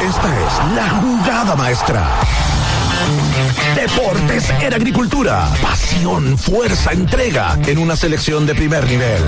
Esta es la jugada maestra. Deportes en agricultura. Pasión, fuerza, entrega en una selección de primer nivel.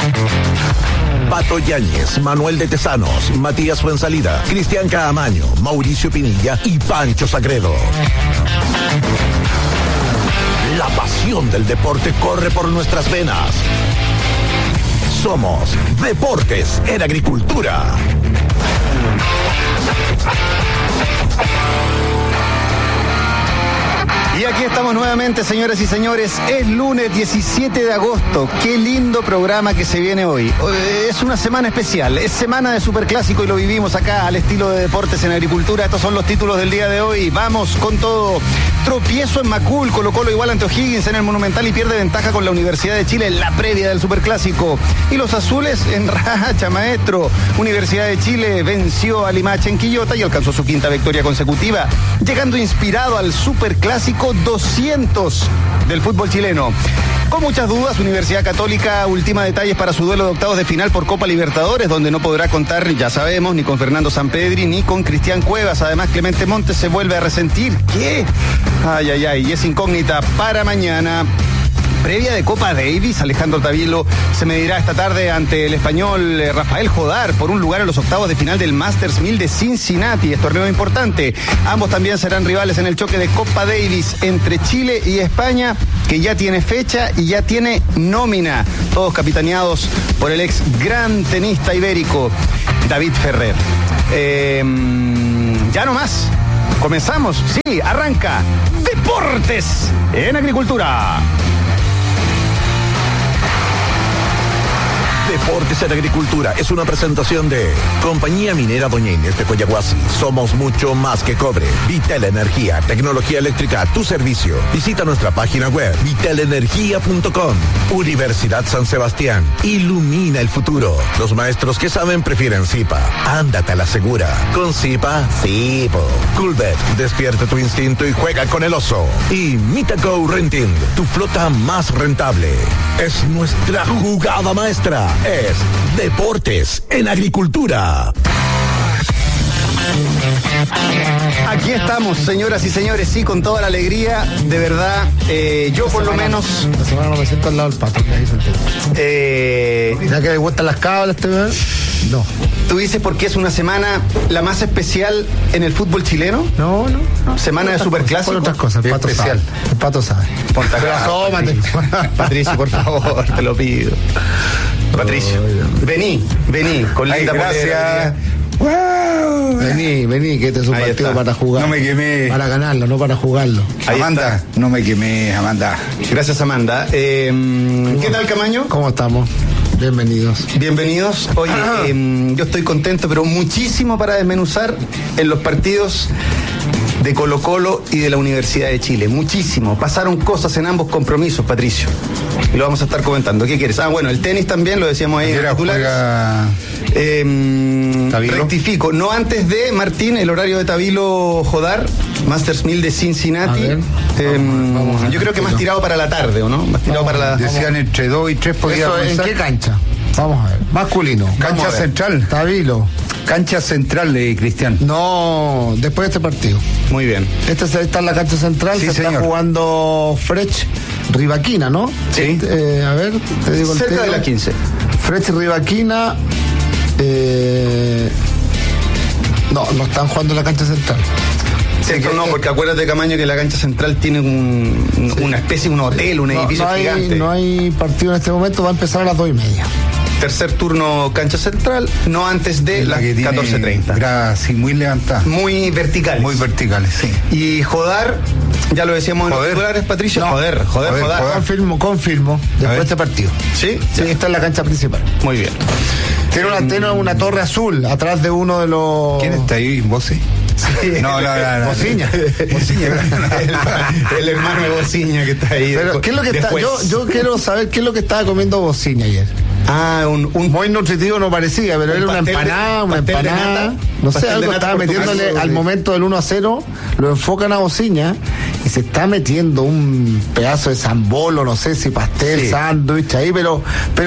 Pato Yáñez, Manuel de Tesanos, Matías Fuensalida, Cristian Caamaño, Mauricio Pinilla y Pancho Sagredo. La pasión del deporte corre por nuestras venas. Somos Deportes en Agricultura. Y aquí estamos nuevamente, señoras y señores. Es lunes 17 de agosto. Qué lindo programa que se viene hoy. Es una semana especial. Es semana de Superclásico y lo vivimos acá al estilo de Deportes en Agricultura. Estos son los títulos del día de hoy. Vamos con todo. Tropiezo en Macul. Colo-Colo igual ante O'Higgins en el Monumental y pierde ventaja con la Universidad de Chile en la previa del Superclásico. Y los azules en racha, maestro. Universidad de Chile venció a Limache en Quillota y alcanzó su quinta victoria consecutiva, llegando inspirado al Superclásico 200 del fútbol chileno. Con muchas dudas, Universidad Católica ultima detalles para su duelo de octavos de final por Copa Libertadores, donde no podrá contar, ya sabemos, ni con Fernando Sampedri ni con Cristian Cuevas. Además, Clemente Montes se vuelve a resentir. ¿Qué? Ay, y es incógnita para mañana. Previa de Copa Davis, Alejandro Tavilo se medirá esta tarde ante el español Rafael Jodar por un lugar en los octavos de final del Masters 1000 de Cincinnati. Es torneo importante. Ambos también serán rivales en el choque de Copa Davis entre Chile y España, que ya tiene fecha y ya tiene nómina. Todos capitaneados por el ex gran tenista ibérico David Ferrer. Ya no más. Comenzamos. Sí, arranca Deportes en Agricultura. Deportes en Agricultura es una presentación de Compañía Minera Doña Inés de Coyahuasi. Somos mucho más que cobre. Vitel Energía, tecnología eléctrica a tu servicio. Visita nuestra página web vitelenergia.com. Universidad San Sebastián. Ilumina el futuro. Los maestros que saben prefieren Zipa. Ándate a la segura. Con Zipa, sí, po. Coolbet, despierta tu instinto y juega con el oso. Y Mitaco Renting, tu flota más rentable. Es nuestra jugada maestra. Es Deportes en Agricultura. Aquí estamos, señoras y señores, sí, con toda la alegría, de verdad. Yo por lo menos. La semana no me siento al lado del Pato, que ahí soltero. ¿Ya que le gustan las cablas este bebé? No. ¿Tú dices por qué es una semana la más especial en el fútbol chileno? No. Semana de Superclásico. Por otras cosas, el Pato especial. Sabe. El Pato sabe. Ponte acá, asómate. Patricio, por favor, te lo pido. Patricio, vení, con linda gracias. Wow. Vení, que este es un partido para jugar. No me quemé. Para ganarlo, no para jugarlo. Amanda, no me quemé, Amanda. Gracias, Amanda. ¿Qué tal, Camaño? ¿Cómo estamos? Bienvenidos. Oye, yo estoy contento, pero muchísimo para desmenuzar en los partidos de Colo-Colo y de la Universidad de Chile. Muchísimo. Pasaron cosas en ambos compromisos, Patricio. Y lo vamos a estar comentando. ¿Qué quieres? Bueno, el tenis también, lo decíamos ahí. Rectifico. No antes de, Martín, el horario de Tavilo Jodar, Masters 1000 de Cincinnati. Vamos a ver, yo creo que más tirado para la tarde, ¿o no? Más tirado para la... Decían entre 2 y 3 podía avanzar. ¿En qué cancha? Vamos a ver. Masculino. Cancha central. Tavilo. Cancha central de Cristian. No, después de este partido. Muy bien. Esta es la cancha central, sí, está jugando Frech Rivaquina, ¿no? Sí. A ver, te digo el cerca de la 15. Frech Rivaquina. No están jugando en la cancha central. Cierto, no, porque acuérdate, Camaño, que la cancha central tiene una especie de un hotel, un edificio gigante. No hay partido en este momento, va a empezar a las 2:30. Tercer turno, cancha central, no antes de las 14:30. Gracias, muy levantada. Muy verticales. Muy verticales, sí. Y Jodar, ya lo decíamos en los titulares, Patricio. No. Joder. Confirmo. Después de este partido. ¿Sí? Sí, está en la cancha principal. Muy bien. Tiene una torre azul atrás de uno de los... ¿Quién está ahí? ¿Vos? Sí. No. Bociña. El hermano de Bociña que está ahí. Pero, ¿qué es lo que está? Yo quiero saber qué es lo que estaba comiendo Bociña ayer. Muy nutritivo no parecía, pero era una empanada, no sé, algo estaba metiéndole al momento del 1-0, lo enfocan a Bociña y se está metiendo un pedazo de zambolo, no sé si pastel, sándwich ahí, pero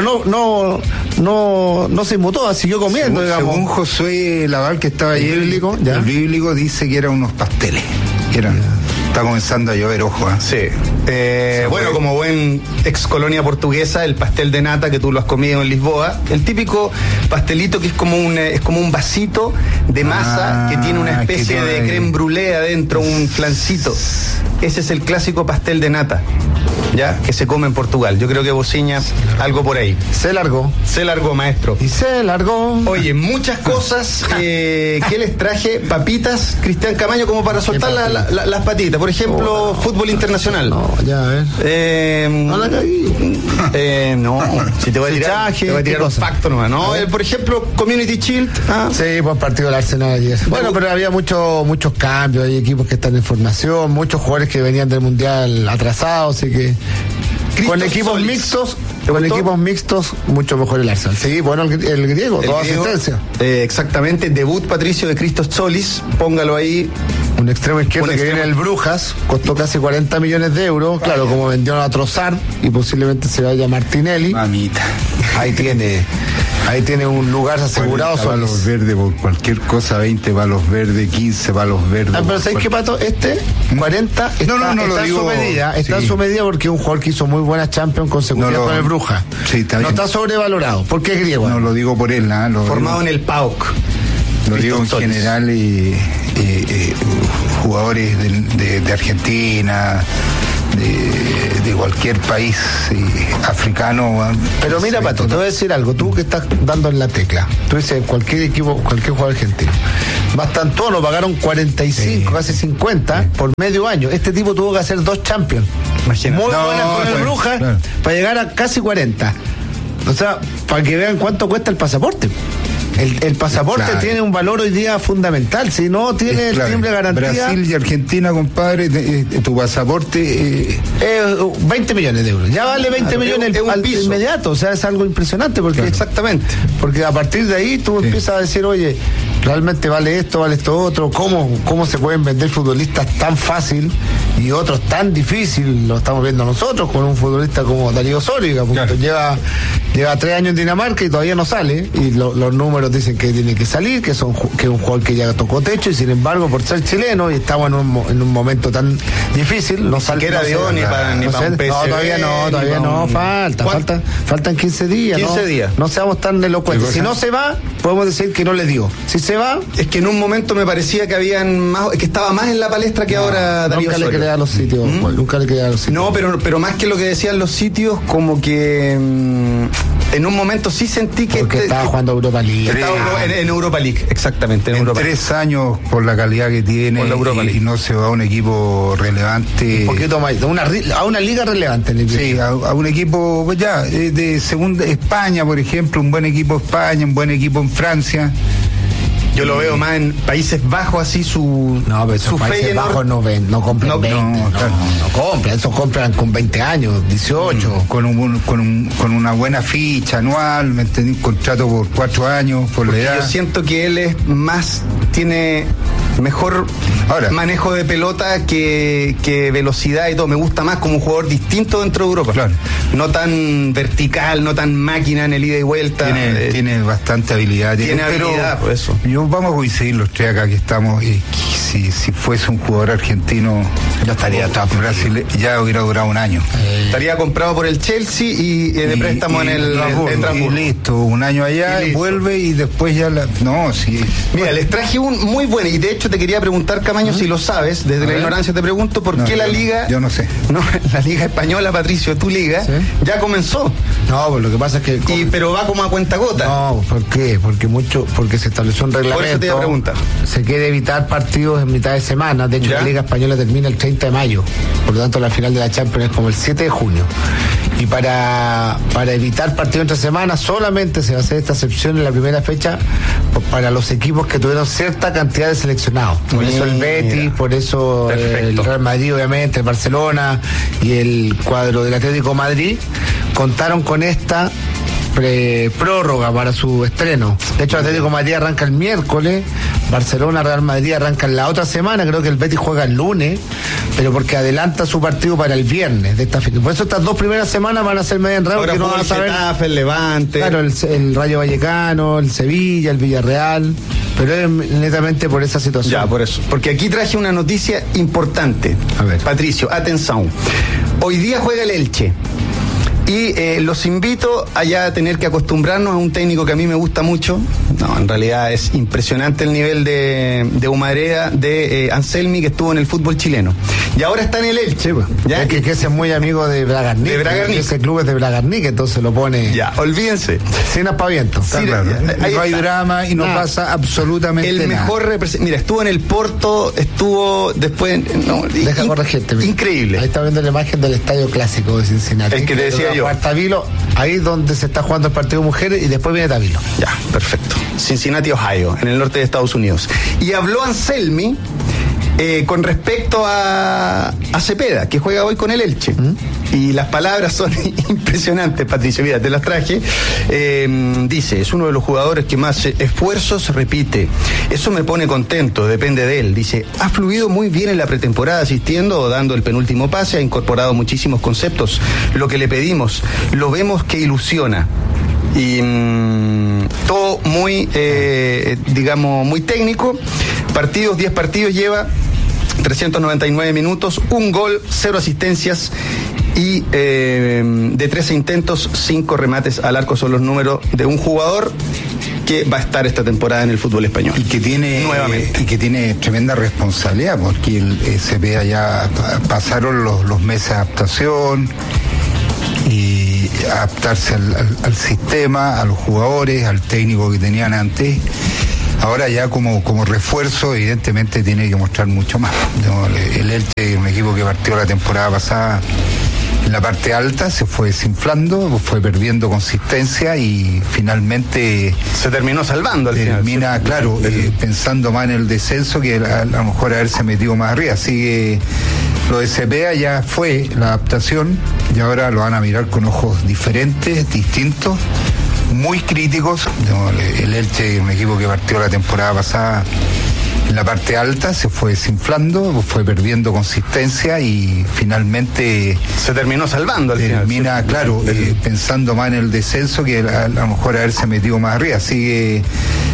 no se inmutó, siguió comiendo, digamos. Según Josué Laval, que estaba ahí, el bíblico dice que eran unos pasteles. Está comenzando a llover, ojo. Sí. Bueno, como buen ex colonia portuguesa, el pastel de nata que tú lo has comido en Lisboa, el típico pastelito que es como un vasito de masa que tiene una especie de crème brûlée adentro, un flancito. Ese es el clásico pastel de nata, ¿ya? Que se come en Portugal. Yo creo que Bociña, algo por ahí. Se largó, maestro. Y se largó. Oye, muchas cosas que les traje, papitas, Cristian Camaño, como para soltar las patitas. Por ejemplo, fútbol internacional. No, ya, a ver. No la caí. No, si te voy a tirar un facto nomás, ¿no? Por ejemplo, Community Shield. Sí, buen partido del Arsenal ayer. Bueno, pero había muchos cambios, hay equipos que están en formación, muchos jugadores que venían del Mundial atrasados, así que con equipos mixtos, mucho mejor el Arsenal. Sí, bueno, el griego, toda asistencia. Exactamente, debut Patricio de Christos Solis, póngalo ahí. Un extremo izquierdo que viene el Brujas, costó casi 40 millones de euros, claro, como vendió a Trossard y posiblemente se vaya Martinelli. Mamita. Ahí tiene un lugar asegurado. 40 palos verdes por cualquier cosa, 20 palos verdes, 15 palos verdes. Pero ¿sabes qué, Pato? 40 está en su medida. Está en su medida porque es un jugador que hizo muy buenas Champions consecutivas con el Brujas. Sí, está bien. No está sobrevalorado, porque es griego. No lo digo por él, formado en el PAOK. Lo digo en general, jugadores de Argentina, de cualquier país africano. Pero mira, Pato, te voy a decir algo, tú que estás dando en la tecla, tú dices cualquier jugador argentino. Mastantuono pagaron 45, casi 50 por medio año. Este tipo tuvo que hacer 2 Champions. Imagínate. Muy buenas con el Brujas, para llegar a casi 40. O sea, para que vean cuánto cuesta el pasaporte. El pasaporte tiene un valor hoy día fundamental. Si no tiene el timbre de garantía. Brasil y Argentina, compadre, tu pasaporte. 20 millones de euros. Ya vale 20 millones al inmediato. O sea, es algo impresionante. Porque exactamente. Porque a partir de ahí tú empiezas a decir, oye, realmente vale esto otro. ¿Cómo se pueden vender futbolistas tan fácil y otros tan difícil? Lo estamos viendo nosotros con un futbolista como Darío Osorio, que lleva 3 años en Dinamarca y todavía no sale. Y los números dicen que tiene que salir, que es un jugador que ya tocó techo, y sin embargo, por ser chileno y estamos en un momento tan difícil, no sale. Ni para un PSV. No, todavía no, faltan 15 días. 15 días. No seamos tan elocuentes. Si no se va, podemos decir que no le dio. Si se va, es que en un momento me parecía que estaba más en la palestra que ahora Darío Osorio. Nunca le crea los sitios. No, pero más que lo que decían los sitios, como que en un momento sí sentí que estaba jugando Europa League. En Europa League, exactamente. En 3 años, por la calidad que tiene, y no se va a un equipo relevante. Un poquito más, a una liga relevante. Sí, a un equipo de segunda España, por ejemplo, un buen equipo España, un buen equipo en Francia. Yo lo veo más en Países Bajos, así No, pero esos Países Bajos no compran 20. No compran, esos compran con 20 años, 18. Con una buena ficha anual, me entendí, un contrato por 4 años, por la edad. Yo siento que él tiene mejor manejo de pelota que velocidad y todo. Me gusta más como un jugador distinto dentro de Europa. Claro. No tan vertical, no tan máquina en el ida y vuelta. Tiene bastante habilidad. Tiene habilidad, por eso. Vamos a coincidir los 3 acá que estamos. Si fuese un jugador argentino, ya estaría Brasil, ya hubiera durado un año. Estaría comprado por el Chelsea y de préstamo en el Strasbourg. Y listo, un año allá, y vuelve y después ya Mira, les traje un muy bueno, y de hecho te quería preguntar, Camaño, si lo sabes, desde la ignorancia te pregunto, ¿por qué la liga? Yo no sé. No, la liga española, Patricio, tu liga, ya comenzó. No, pues lo que pasa es que... pero va como a cuentagota. No, ¿por qué? Porque se estableció un reglamento. Por eso te iba a preguntar. Se quiere evitar partidos en mitad de semana. De hecho, la Liga Española termina el 30 de mayo. Por lo tanto, la final de la Champions es como el 7 de junio. Y para evitar partidos entre semanas, solamente se va a hacer esta excepción en la primera fecha para los equipos que tuvieron cierta cantidad de seleccionados. Por eso el Betis, por eso el Real Madrid, obviamente, el Barcelona y el cuadro del Atlético de Madrid contaron con esta prórroga para su estreno. De hecho, Atlético Madrid arranca el miércoles, Barcelona, Real Madrid arrancan la otra semana, creo que el Betis juega el lunes, pero porque adelanta su partido para el viernes de esta fecha. Por eso estas 2 primeras semanas van a ser medio enredadas, porque no van a saber. El Levante. Claro, el Rayo Vallecano, el Sevilla, el Villarreal, pero es netamente por esa situación. Ya, por eso. Porque aquí traje una noticia importante. A ver. Patricio, atención. Hoy día juega el Elche. Y los invito allá a tener que acostumbrarnos a un técnico que a mí me gusta mucho. No, en realidad es impresionante el nivel de humareda de Anselmi, que estuvo en el fútbol chileno. Y ahora está en el Elche. ¿Ya? Es que ese es muy amigo de Bragarnik. De Bragarnik. Ese club es de Bragarnik, entonces lo pone. Ya, olvídense. Sin aspaviento. Sí, claro. No hay drama y no pasa absolutamente nada. El mejor representante. Mira, estuvo en el Porto, estuvo después. No, deja corregirte. Increíble. Ahí está viendo la imagen del Estadio Clásico de Cincinnati. El que te decía yo. Tavilo, ahí donde se está jugando el partido de mujeres, y después viene Tavilo. Ya, perfecto. Cincinnati, Ohio, en el norte de Estados Unidos. Y habló Anselmi con respecto a Cepeda, que juega hoy con el Elche. Y las palabras son impresionantes, Patricio. Mira, te las traje. Dice, es uno de los jugadores que más esfuerzos repite. Eso me pone contento, depende de él. Dice, ha fluido muy bien en la pretemporada, asistiendo o dando el penúltimo pase, ha incorporado muchísimos conceptos. Lo que le pedimos, lo vemos que ilusiona. Y todo muy, digamos, muy técnico. 10 partidos lleva, 399 minutos, 1 gol, 0 asistencias y de 13 intentos, 5 remates al arco son los números de un jugador que va a estar esta temporada en el fútbol español. Y que tiene nuevamente. Y que tiene tremenda responsabilidad, porque el Cepeda ya pasaron los meses de adaptación y adaptarse al sistema, a los jugadores, al técnico que tenían antes. Ahora ya como refuerzo, evidentemente tiene que mostrar mucho más. El Elche, un equipo que partió la temporada pasada en la parte alta, se fue desinflando, fue perdiendo consistencia y finalmente se terminó salvando al final. Claro, pensando más en el descenso que a lo mejor haberse metido más arriba. Así que lo de Cepeda ya fue la adaptación y ahora lo van a mirar con ojos diferentes, distintos, muy críticos. El Elche, un equipo que partió la temporada pasada en la parte alta, se fue desinflando, fue perdiendo consistencia y finalmente se terminó salvando al final. Claro, pensando más en el descenso que a lo mejor haberse metido más arriba. Así que